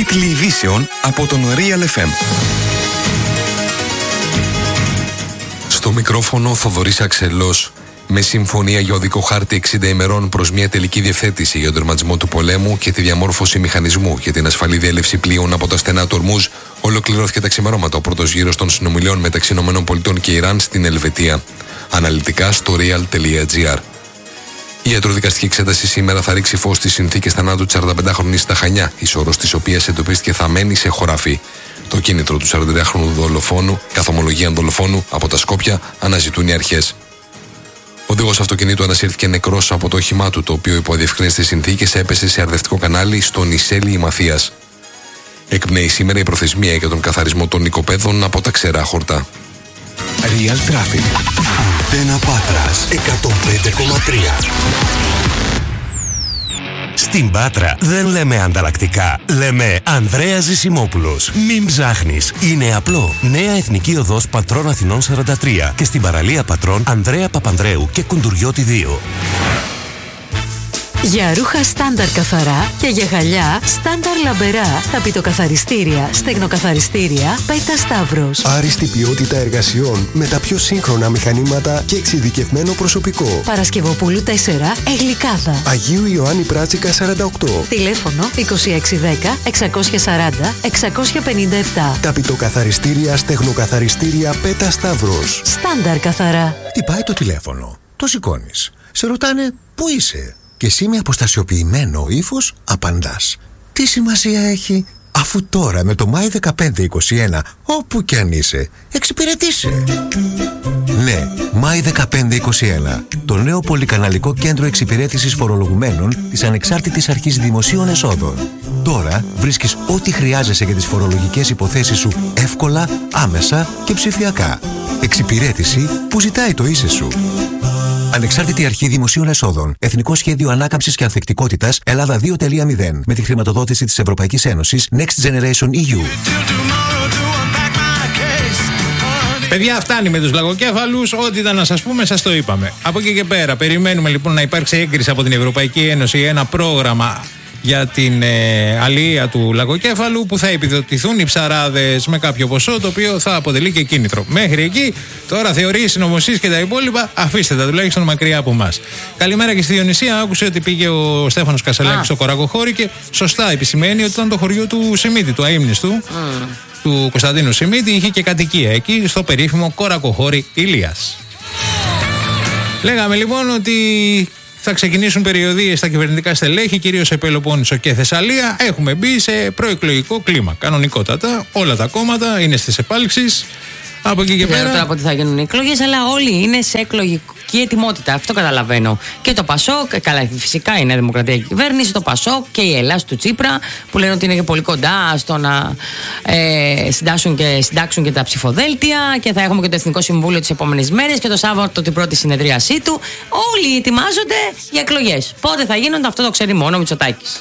Τίτλοι ειδήσεων από τον Real FM. Στο μικρόφωνο Θοδωρής Αξελός. Με συμφωνία για οδικό χάρτη 60 ημερών προς μια τελική διευθέτηση για τον τερματισμό του πολέμου και τη διαμόρφωση μηχανισμού για την ασφαλή διέλευση πλοίων από τα στενά του Ορμούζ, ολοκληρώθηκε τα ξημερώματα ο πρώτος γύρος των συνομιλιών μεταξύ ΗΠΑ και Ιράν στην Ελβετία. Αναλυτικά στο real.gr. Η ιατροδικαστική εξέταση σήμερα θα ρίξει φως στις συνθήκες θανάτου της 45χρονης στα Χανιά, η σώρος της οποίας εντοπίστηκε θαμμένη σε χωράφι. Το κίνητρο του 43χρονου δολοφόνου, καθ' ομολογία δολοφόνου από τα Σκόπια, αναζητούν οι αρχές. Ο οδηγός αυτοκινήτου ανασύρθηκε νεκρός από το όχημά του, το οποίο υπό αδιευκρίνιστες συνθήκες έπεσε σε αρδευτικό κανάλι στο Νησέλι Μαθίας. Εκπνέει σήμερα η προθεσμία για τον καθαρισμό των οικοπαίδων από τα ξερά χορτά. Real Traffic. Αντένα Πάτρας 105,3. Στην Πάτρα δεν λέμε ανταλλακτικά, λέμε Ανδρέας Ζησιμόπουλος. Μην ψάχνεις, είναι απλό. Νέα Εθνική Οδός Πατρών Αθηνών 43 και στην παραλία Πατρών Ανδρέα Παπανδρέου και Κουντουριώτη 2. Για ρούχα στάνταρ καθαρά και για γυαλιά στάνταρ λαμπερά, ταπητοκαθαριστήρια, στεγνοκαθαριστήρια, Πέτα Σταύρος. Άριστη ποιότητα εργασιών με τα πιο σύγχρονα μηχανήματα και εξειδικευμένο προσωπικό. Παρασκευοπούλου 4, Εγλικάδα. Αγίου Ιωάννη Πράτσικα 48. Τηλέφωνο 2610 640 657. Ταπητοκαθαριστήρια, στεγνοκαθαριστήρια, Πέτα Σταύρος. Στάνταρ καθαρά. Χτυπάει το τηλέφωνο. Το σηκώνεις. Σε ρωτάνε πού είσαι. Και εσύ με αποστασιοποιημένο ύφος απαντάς. Τι σημασία έχει, αφού τώρα με το Μάη 1521 όπου κι αν είσαι, εξυπηρετήσε. Ναι, Μάη 1521, το νέο πολυκαναλικό κέντρο εξυπηρέτησης φορολογουμένων της Ανεξάρτητης Αρχής Δημοσίων Εσόδων. Τώρα βρίσκεις ό,τι χρειάζεσαι για τις φορολογικές υποθέσεις σου εύκολα, άμεσα και ψηφιακά. Εξυπηρέτηση που ζητάει το είσαι σου. Ανεξάρτητη Αρχή Δημοσίων Εσόδων. Εθνικό Σχέδιο Ανάκαμψης και Ανθεκτικότητας Ελλάδα 2.0. Με τη χρηματοδότηση της Ευρωπαϊκής Ένωσης Next Generation EU. Παιδιά, φτάνει με τους λαγοκέφαλους. Ό,τι ήταν να σας πούμε, σας το είπαμε. Από εκεί και πέρα, περιμένουμε λοιπόν να υπάρξει έγκριση από την Ευρωπαϊκή Ένωση ένα πρόγραμμα για την αλία του λαγοκέφαλου που θα επιδοτηθούν οι ψαράδες με κάποιο ποσό το οποίο θα αποτελεί και κίνητρο. Μέχρι εκεί, τώρα θεωρείς, συνωμοσίες και τα υπόλοιπα, αφήστε τα τουλάχιστον μακριά από εμάς. Καλημέρα και στη Διονυσία. Άκουσε ότι πήγε ο Στέφανος Κασελάκης στο Κορακοχώρι και σωστά επισημαίνει ότι ήταν το χωριό του Σιμίτη, του αείμνηστου, του Κωνσταντίνου Σιμίτη. Είχε και κατοικία εκεί στο περίφημο Κορακοχώρι Ηλίας. Λέγαμε λοιπόν ότι θα ξεκινήσουν περιοδίες στα κυβερνητικά στελέχη, κυρίως σε Πελοπόννησο και Θεσσαλία. Έχουμε μπει σε προεκλογικό κλίμα. Κανονικότατα, όλα τα κόμματα είναι στις επάλξεις. Από εκεί και πέρα. Δεν ξέρω πότε θα γίνουν οι εκλογές, αλλά όλοι είναι σε εκλογική ετοιμότητα. Αυτό καταλαβαίνω. Και το ΠΑΣΟΚ, καλά, φυσικά είναι δημοκρατία κυβέρνηση. Το ΠΑΣΟΚ και η Ελλάς του Τσίπρα, που λένε ότι είναι και πολύ κοντά στο να συντάξουν και τα ψηφοδέλτια. Και θα έχουμε και το Εθνικό Συμβούλιο τις επόμενες μέρες και το Σάββατο την πρώτη συνεδρίασή του. Όλοι ετοιμάζονται για εκλογές. Πότε θα γίνονται, αυτό το ξέρει μόνο ο Μητσοτάκης.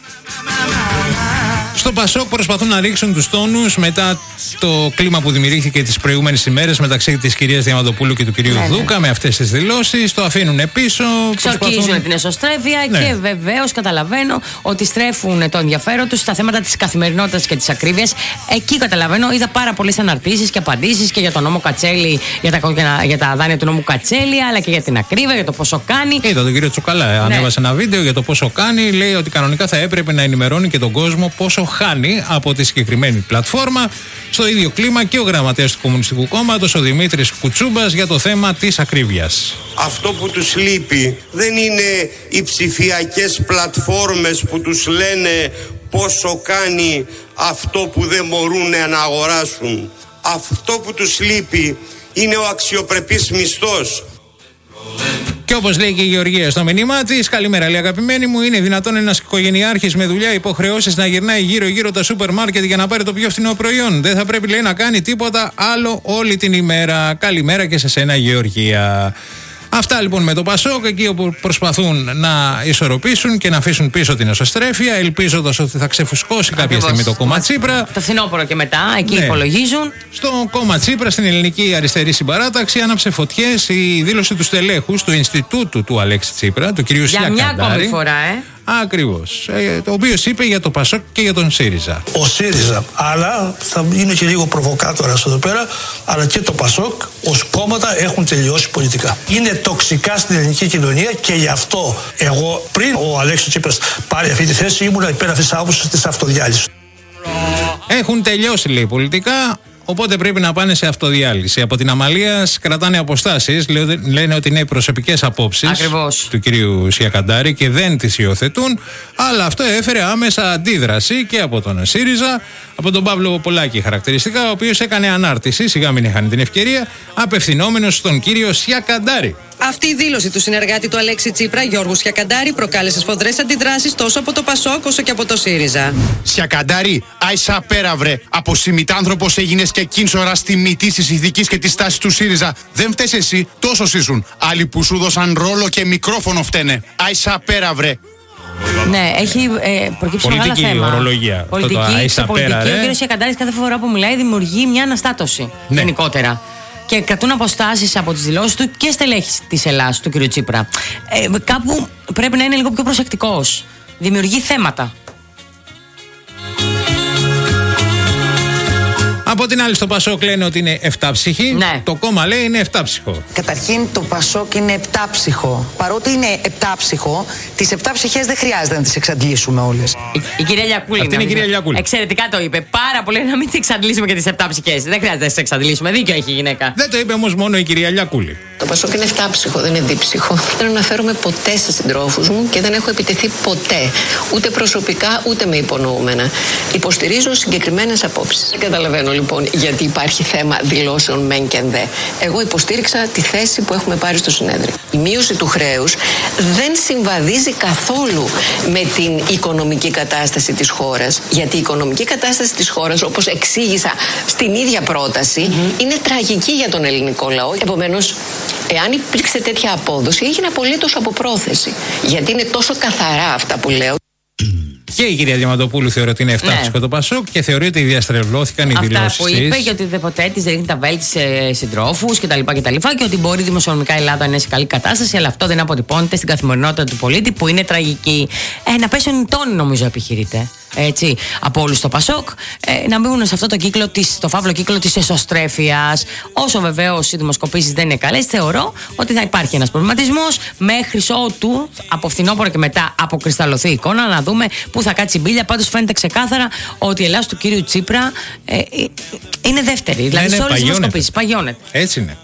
Στο ΠΑΣΟΚ προσπαθούν να ρίξουν τους τόνους μετά το κλίμα που δημιουργήθηκε τις προηγούμενες ημέρες μεταξύ της κυρίας Διαμαντοπούλου και του κυρίου Δούκα με αυτές τις δηλώσεις. Το αφήνουν πίσω. Ξορκίζουν την εσωστρέφεια και βεβαίως καταλαβαίνω ότι στρέφουν το ενδιαφέρον τους στα θέματα της καθημερινότητας και της ακρίβειας. Εκεί καταλαβαίνω, είδα πάρα πολλές αναρτήσεις και απαντήσεις και για τον νόμο Κατσέλη, για τα δάνεια του νόμου Κατσέλη, αλλά και για την ακρίβεια, για το πόσο κάνει. Είδα τον κύριο Τσουκαλά, ανέβασε ένα βίντεο για το πόσο κάνει. Λέει ότι κανονικά θα έπρεπε να ενημερώνει και τον κόσμο πόσο χάνει από τη συγκεκριμένη πλατφόρμα. Στο ίδιο κλίμα και ο γραμματέας του Κομμουνιστικού Κόμματος, ο Δημήτρης Κουτσούμπας, για το θέμα της ακρίβειας. Αυτό που τους λείπει δεν είναι οι ψηφιακές πλατφόρμες που τους λένε πόσο κάνει αυτό που δεν μπορούν να αγοράσουν. Αυτό που τους λείπει είναι ο αξιοπρεπής μισθός. Και όπως λέει και η Γεωργία στο μηνύμά της, καλημέρα λέει αγαπημένη μου, είναι δυνατόν ένας οικογενειάρχης με δουλειά, υποχρεώσεις να γυρνάει γύρω-γύρω τα σούπερ μάρκετ για να πάρει το πιο φθηνό προϊόν? Δεν θα πρέπει, λέει, να κάνει τίποτα άλλο όλη την ημέρα. Καλημέρα και σε σένα, Γεωργία. Αυτά λοιπόν με το ΠΑΣΟΚ, εκεί όπου προσπαθούν να ισορροπήσουν και να αφήσουν πίσω την εσωστρέφεια, ελπίζοντας ότι θα ξεφουσκώσει κάποια στιγμή το κόμμα Τσίπρα. Το φθινόπωρο και μετά, εκεί υπολογίζουν. Στο κόμμα Τσίπρα, στην Ελληνική Αριστερή Συμπαράταξη, άναψε φωτιές η δήλωση του στελέχους του Ινστιτούτου του Αλέξη Τσίπρα, του κυρίου Σιλακαντάρη. Για μια ακόμη φορά, Ακριβώς. Το οποίο είπε για το Πασόκ και για τον ΣΥΡΙΖΑ. Ο ΣΥΡΙΖΑ, αλλά θα είναι και λίγο προβοκάτορας εδώ πέρα, αλλά και το Πασόκ ως κόμματα έχουν τελειώσει πολιτικά. Είναι τοξικά στην ελληνική κοινωνία και γι' αυτό εγώ πριν ο Αλέξης Τσίπρας πάρει αυτή τη θέση ήμουν υπέρ αυτής της άποψης της αυτοδιάλυσης. Έχουν τελειώσει, λέει, πολιτικά, οπότε πρέπει να πάνε σε αυτοδιάλυση. Από την Αμαλία κρατάνε αποστάσεις, λένε ότι είναι προσωπικές απόψεις του κυρίου Σιακαντάρη και δεν τις υιοθετούν, αλλά αυτό έφερε άμεσα αντίδραση και από τον ΣΥΡΙΖΑ, από τον Παύλο Πολάκη χαρακτηριστικά, ο οποίος έκανε ανάρτηση, σιγά μην είχαν την ευκαιρία, απευθυνόμενος στον κύριο Σιακαντάρη. Αυτή η δήλωση του συνεργάτη του Αλέξη Τσίπρα, Γιώργου Σιακαντάρη, προκάλεσε σφοδρές αντιδράσεις τόσο από το Πασόκ όσο και από το ΣΥΡΙΖΑ. Σιακαντάρη, άισα πέρα βρε. Από συμμητάνθρωπος έγινες και κίνσορα στη μυτή της ηθικής και της τάσης του ΣΥΡΙΖΑ. Δεν φταίς εσύ, τόσος ήσουν. Άλλοι που σου δώσαν ρόλο και μικρόφωνο φταίνε. Άισα πέρα βρε. Ναι, έχει προκύψει μεγάλο θέμα. Ορολογία. Πολιτική, σε πολιτική. Ο κ. Σιακαντάρης κάθε φορά που μιλάει δημιουργεί μια αναστάτωση γενικότερα. Και κρατούν αποστάσεις από τις δηλώσεις του και στελέχη της Ελλάδας, του κ. Τσίπρα. Κάπου πρέπει να είναι λίγο πιο προσεκτικός. Δημιουργεί θέματα. Από την άλλη, στο Πασόκ λένε ότι είναι εφτάψυχοι. Ναι. Το κόμμα λέει είναι εφτάψυχο. Καταρχήν, το Πασόκ είναι επτάψυχο. Παρότι είναι επτάψυχο, τις επτά ψυχές δεν χρειάζεται να τις εξαντλήσουμε όλες. Η κυρία Λιακούλη. Αυτή είναι η κυρία Λιακούλη. Εξαιρετικά το είπε. Πάρα πολύ να μην τις εξαντλήσουμε και τις επτά ψυχές. Δεν χρειάζεται να τις εξαντλήσουμε. Δίκιο έχει η γυναίκα. Δεν το είπε όμως μόνο η κυρία Λιακούλη. Το Πασόκ είναι εφτάψυχο, δεν είναι δίψυχο. Δεν αναφέρομαι ποτέ σε συντρόφους μου και δεν έχω επιτεθεί ποτέ. Ούτε προσωπικά ούτε με υπονοούμενα. Υποστηρίζω συγκεκριμένες απόψεις. Δεν καταλαβαίνω λοιπόν γιατί υπάρχει θέμα δηλώσεων μεν και δε. Εγώ υποστήριξα τη θέση που έχουμε πάρει στο συνέδριο. Η μείωση του χρέους δεν συμβαδίζει καθόλου με την οικονομική κατάσταση της χώρας. Γιατί η οικονομική κατάσταση της χώρας, όπως εξήγησα στην ίδια πρόταση, είναι τραγική για τον ελληνικό λαό. Επομένως, εάν υπήρξε τέτοια απόδοση, έγινε απολύτως από πρόθεση. Γιατί είναι τόσο καθαρά αυτά που λέω. Και η κυρία Διαμαντοπούλου θεωρεί ότι είναι εφτάψυχο το Πασόκ και θεωρεί ότι διαστρεβλώθηκαν οι δηλώσεις. Αυτά που είπε για ότι ποτέ τη ρίχνει τα βέλη σε συντρόφους κτλ. Και ότι μπορεί δημοσιονομικά η Ελλάδα να είναι σε καλή κατάσταση, αλλά αυτό δεν αποτυπώνεται στην καθημερινότητα του πολίτη που είναι τραγική. Να πέσουν τόνοι, νομίζω, επιχειρείται. Έτσι, από όλους στο Πασόκ, να μπουν σε αυτό το κύκλο το φαύλο κύκλο της εσωστρέφειας. Όσο βεβαίως οι δημοσκοπήσεις δεν είναι καλές, θεωρώ ότι θα υπάρχει ένας προβληματισμός μέχρι ότου από φθινόπωρο και μετά αποκρισταλωθεί η εικόνα, να δούμε πού θα κάτσει η μπίλια. Πάντως φαίνεται ξεκάθαρα ότι η Ελλάδα του κύριου Τσίπρα είναι δεύτερη. Δηλαδή σε όλες τις δημοσκοπήσεις παγιώνεται. Έτσι είναι.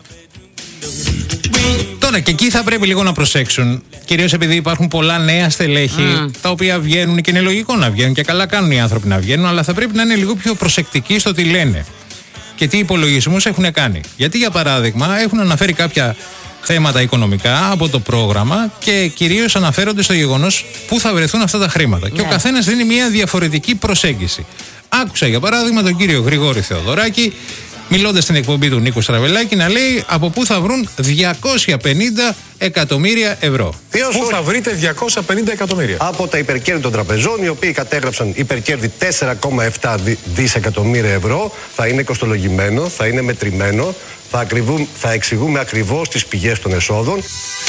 Τώρα και εκεί θα πρέπει λίγο να προσέξουν, κυρίως επειδή υπάρχουν πολλά νέα στελέχη τα οποία βγαίνουν και είναι λογικό να βγαίνουν και καλά κάνουν οι άνθρωποι να βγαίνουν, αλλά θα πρέπει να είναι λίγο πιο προσεκτικοί στο τι λένε και τι υπολογισμούς έχουν κάνει. Γιατί για παράδειγμα έχουν αναφέρει κάποια θέματα οικονομικά από το πρόγραμμα και κυρίως αναφέρονται στο γεγονός πού θα βρεθούν αυτά τα χρήματα. Και ο καθένας δίνει μια διαφορετική προσέγγιση. Άκουσα για παράδειγμα τον κύριο Γρηγόρη Θεοδωράκη, μιλώντας στην εκπομπή του Νίκου Στραβελάκη, να λέει από πού θα βρουν 250 εκατομμύρια ευρώ. Πού θα βρείτε 250 εκατομμύρια? Από τα υπερκέρδη των τραπεζών, οι οποίοι κατέγραψαν υπερκέρδη 4,7 δισεκατομμύρια ευρώ. Θα είναι κοστολογημένο, θα είναι μετρημένο, θα εξηγούμε ακριβώς τις πηγές των εσόδων.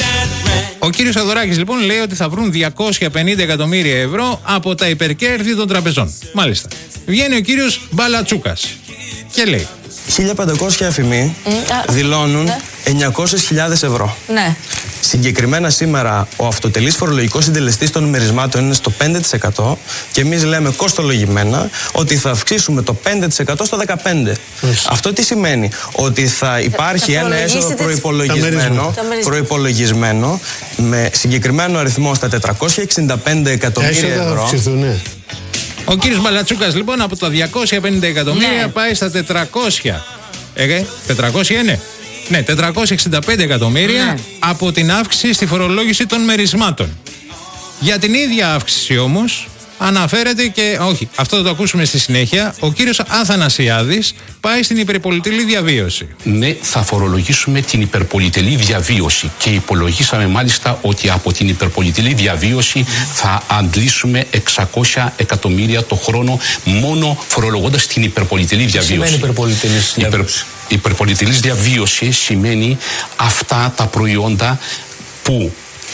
Ο κύριος Θεοδωράκης λοιπόν λέει ότι θα βρουν 250 εκατομμύρια ευρώ από τα υπερκέρδη των τραπεζών. Μάλιστα. Βγαίνει ο κύριος Μπαλατσούκας και λέει 1.500 εφημοί δηλώνουν 900.000 ευρώ. Ναι. Συγκεκριμένα σήμερα ο αυτοτελής φορολογικός συντελεστής των μερισμάτων είναι στο 5% και εμείς λέμε κοστολογημένα ότι θα αυξήσουμε το 5% στο 15%. Αυτό τι σημαίνει? Ότι θα υπάρχει ένα έσοδο προϋπολογισμένο με συγκεκριμένο αριθμό στα 465 εκατομμύρια ευρώ. Ο κύριος Μπαλατσούκας λοιπόν από τα 250 εκατομμύρια πάει στα 400. 400 είναι? Ναι, 465 εκατομμύρια από την αύξηση στη φορολόγηση των μερισμάτων. Για την ίδια αύξηση όμως αναφέρεται και, όχι, αυτό θα το ακούσουμε στη συνέχεια, ο κύριος Αθανασιάδης πάει στην υπερπολιτελή διαβίωση. Ναι, θα φορολογήσουμε την υπερπολιτελή διαβίωση και υπολογίσαμε μάλιστα ότι από την υπερπολιτελή διαβίωση θα αντλήσουμε 600 εκατομμύρια το χρόνο μόνο φορολογώντας την υπερπολιτελή διαβίωση. Τι σημαίνει υπερπολιτελής διαβίωση? Υπερπολιτελής διαβίωση σημαίνει αυτά τα προϊόντα που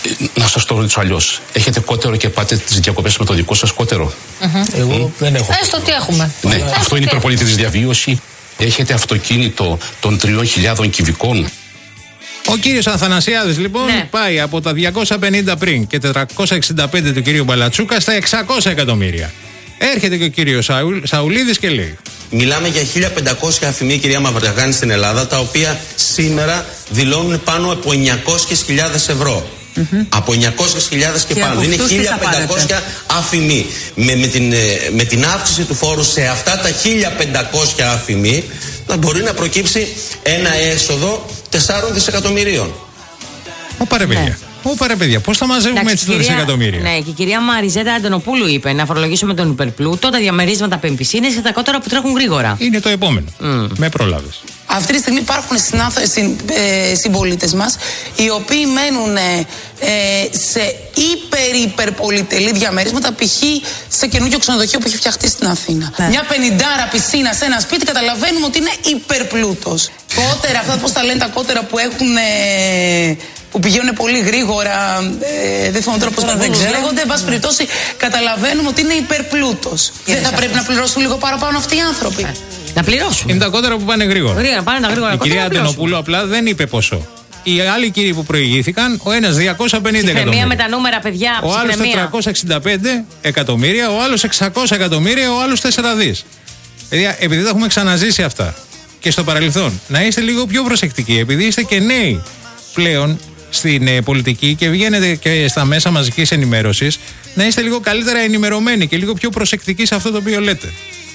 Να σας το ρωτήσω αλλιώς. Έχετε κότερο και πάτε τις διακοπές με το δικό σας κότερο? Εγώ δεν έχω. Έστω τι έχουμε. Ναι, αυτό είναι υπερπολιτελής διαβίωση. Έχετε αυτοκίνητο των 3.000 κυβικών. Ο κύριος Αθανασιάδης λοιπόν πάει από τα 250 πριν και 465 του κυρίου Μπαλατσούκα στα 600 εκατομμύρια. Έρχεται και ο κύριος Σαουλίδης και λέει: Μιλάμε για 1.500 αφημί, κυρία Μαυρογάνη, στην Ελλάδα, τα οποία σήμερα δηλώνουν πάνω από 900.000 ευρώ. Από 900.000 και πάνω. Είναι 1.500 αφημί. Με την αύξηση του φόρου σε αυτά τα 1.500 αφημί, να μπορεί να προκύψει ένα έσοδο 4 δισεκατομμυρίων. Ωπα ρε παιδιά, πώς θα μαζεύουμε έτσι τα δισεκατομμύρια? Ναι, και η κυρία Μαριζέτα Αντωνοπούλου είπε να φορολογήσουμε τον υπερπλούτο, τα διαμερίσματα πεμπισίνες και τα κότερα που τρέχουν γρήγορα. Είναι το επόμενο. Με πρόλαβες. Αυτή τη στιγμή υπάρχουν συμπολίτες μας οι οποίοι μένουν σε υπερπολιτελή διαμερίσματα, π.χ. σε καινούργιο ξενοδοχείο που έχει φτιαχτεί στην Αθήνα. Μια 50 πισίνα σε ένα σπίτι, καταλαβαίνουμε ότι είναι υπερπλούτος. Κότερα, αυτά πώς τα λένε τα κότερα που έχουν... που πηγαίνουν πολύ γρήγορα, δεν θυμάμαι τώρα πώς λέγονται. Εν πάση περιπτώσει, καταλαβαίνουμε ότι είναι υπερπλούτος. Δεν θα πρέπει να πληρώσουν λίγο παραπάνω αυτοί οι άνθρωποι? Να πληρώσουν. Είναι τα κότερα που πάνε γρήγορα. Η κυρία Αντωνοπούλου απλά δεν είπε ποσό. Οι άλλοι κύριοι που προηγήθηκαν, ο ένας 250 εκατομμύρια. Με τα νούμερα, παιδιά. Ο άλλος 465 εκατομμύρια, ο άλλος 600 εκατομμύρια, ο άλλος 4 δις. Επειδή τα έχουμε ξαναζήσει αυτά και στο παρελθόν, να είστε λίγο πιο προσεκτικοί, επειδή είστε και νέοι πλέον στην πολιτική και βγαίνετε και στα μέσα μαζικής ενημέρωσης, να είστε λίγο καλύτερα ενημερωμένοι και λίγο πιο προσεκτικοί σε αυτό το οποίο λέτε.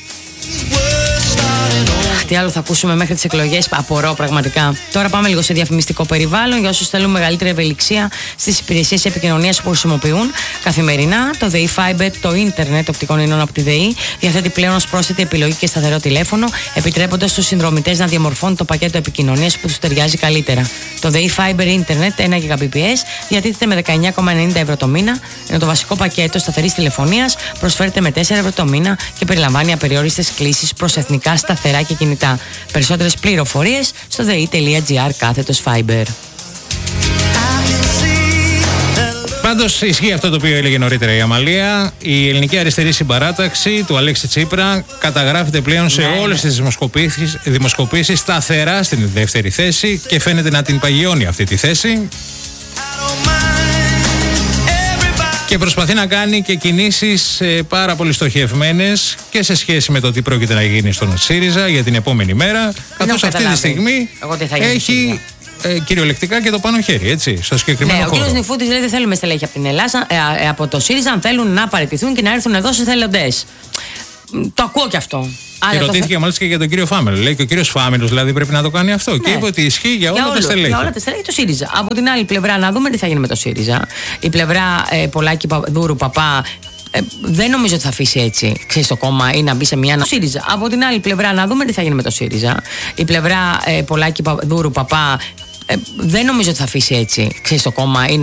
Τι άλλο θα ακούσουμε μέχρι τις εκλογές, απορώ πραγματικά. Τώρα πάμε λίγο σε διαφημιστικό περιβάλλον για όσους θέλουν μεγαλύτερη ευελιξία στις υπηρεσίες επικοινωνίας που χρησιμοποιούν καθημερινά. Το ΔΕΗ Fiber, το ίντερνετ οπτικών ινών από τη ΔΕΗ, διαθέτει πλέον ως πρόσθετη επιλογή και σταθερό τηλέφωνο, επιτρέποντας στους συνδρομητές να διαμορφώνουν το πακέτο επικοινωνίας που τους ταιριάζει καλύτερα. Το ΔΕΗ Fiber Ίντερνετ 1 Gbps διατίθεται με 19,90 ευρώ το μήνα, ενώ το βασικό πακέτο σταθερής τηλεφωνίας προσφέρεται με 4 ευρώ το μήνα και περιλαμβάνει απεριόριστες κλήσεις προς εθνικά σταθερά και κινητά. Περισσότερες πληροφορίες στο dei.gr/fiber. Πάντως ισχύει αυτό το οποίο έλεγε νωρίτερα η Αμαλία. Η ελληνική αριστερή συμπαράταξη του Αλέξη Τσίπρα καταγράφεται πλέον σε όλες τις δημοσκοπήσεις σταθερά στην δεύτερη θέση και φαίνεται να την παγιώνει αυτή τη θέση. Και προσπαθεί να κάνει και κινήσεις πάρα πολύ στοχευμένες και σε σχέση με το τι πρόκειται να γίνει στον ΣΥΡΙΖΑ για την επόμενη μέρα. Καθώς αυτή τη στιγμή έχει κυριολεκτικά και το πάνω χέρι, έτσι, στο συγκεκριμένο χώρο. Ο κ. Νιφούτης λέει: δεν θέλουμε στελέχη από την Ελλάδα, από το ΣΥΡΙΖΑ, αν θέλουν να παραιτηθούν και να έρθουν εδώ σε εθελοντές. Το ακούω κι αυτό. Και ρωτήθηκε μάλιστα και για τον κύριο Φάμελο. Λέει και ο κύριος Φάμελος δηλαδή πρέπει να το κάνει αυτό. Ναι. Και είπε ότι ισχύει για όλα τα στελέχη. Για όλα τα στελέχη του ΣΥΡΙΖΑ. Από την άλλη πλευρά, να δούμε τι θα γίνει με το ΣΥΡΙΖΑ. Η πλευρά Πολάκη Δούρου Παπά. Δεν νομίζω ότι θα αφήσει έτσι, ξέρεις, το κόμμα ή να μπει σε μια. ΣΥΡΙΖΑ. Από την άλλη πλευρά, να δούμε τι θα γίνει με το ΣΥΡΙΖΑ. Η πλευρά Πολάκη Δούρου Παπά. Δεν νομίζω ότι θα αφήσει έτσι, ξέρεις, το κόμμα ή